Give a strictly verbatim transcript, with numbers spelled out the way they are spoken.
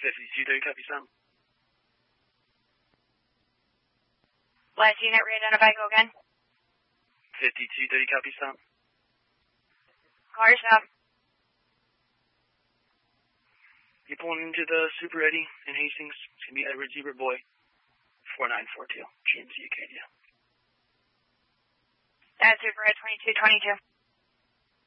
fifty-two thirty, copy sound. Last unit, re-identify, go again. fifty-two thirty, copy sound. Call yourself. You're pulling into the Super Ready in Hastings. It's going to be Edward Zebra Boy, four nine four two, G M C Acadia. That's Super Red twenty-two twenty-two.